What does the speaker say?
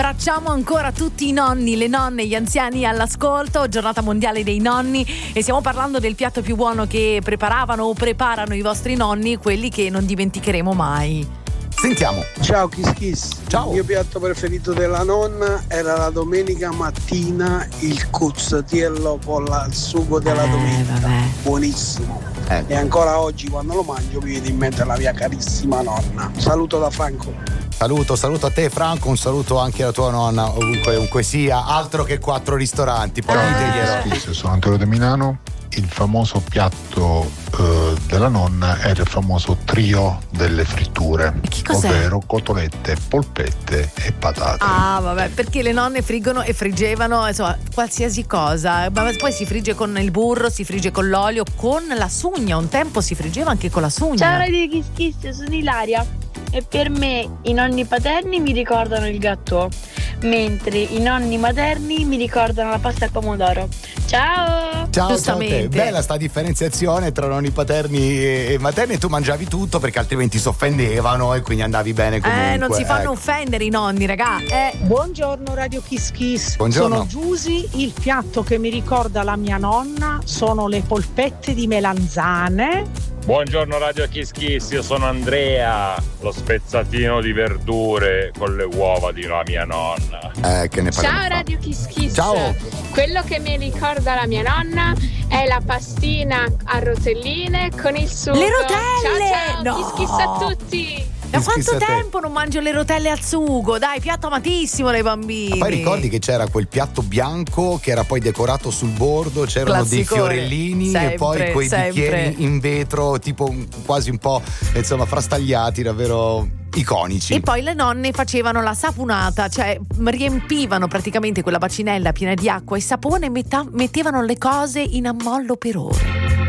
Abbracciamo ancora tutti i nonni, le nonne, gli anziani all'ascolto, giornata mondiale dei nonni, e stiamo parlando del piatto più buono che preparavano o preparano i vostri nonni, quelli che non dimenticheremo mai. Sentiamo. Ciao Kiss Kiss. Ciao. Il mio piatto preferito della nonna era la domenica mattina il cuzzatiello con il sugo della domenica. Vabbè. Buonissimo. E ancora oggi quando lo mangio mi viene in mente la mia carissima nonna. Saluto da Franco. Saluto a te Franco, un saluto anche alla tua nonna, ovunque sia, altro che 4 ristoranti, però Sono Antonio da Milano. Il famoso piatto della nonna era il famoso trio delle fritture, ovvero cotolette, polpette e patate. Ah, vabbè, perché le nonne friggono e friggevano, insomma, qualsiasi cosa. Ma poi si frigge con il burro, si frigge con l'olio, con la sugna. Un tempo si friggeva anche con la sugna. Ciao Radio Kiss Kiss, sono Ilaria e per me i nonni paterni mi ricordano il gâteau, mentre i nonni materni mi ricordano la pasta al pomodoro. Ciao a te. Bella sta differenziazione tra nonni paterni e materni. Tu mangiavi tutto perché altrimenti si offendevano e quindi andavi bene comunque. Non si fanno offendere i nonni, ragà. Buongiorno Radio Kiss Kiss. Buongiorno. Sono Giusy. Il piatto che mi ricorda la mia nonna sono le polpette di melanzane. Buongiorno Radio Kiss Kiss, io sono Andrea, lo spezzatino di verdure con le uova di la mia nonna. Che ne Ciao Radio Kiss Kiss. Ciao. Quello che mi ricorda la mia nonna è la pastina a rotelline con il sugo. Le rotelle! Ciao, No. Kiss Kiss a tutti. Da quanto tempo non mangio le rotelle al sugo? Dai, piatto amatissimo dai bambini. Ma poi ricordi che c'era quel piatto bianco che era poi decorato sul bordo, c'erano dei fiorellini sempre, e poi quei bicchieri in vetro tipo quasi un po' insomma frastagliati, davvero iconici. E poi le nonne facevano la sapunata, cioè riempivano praticamente quella bacinella piena di acqua e sapone e mettevano le cose in ammollo per ore.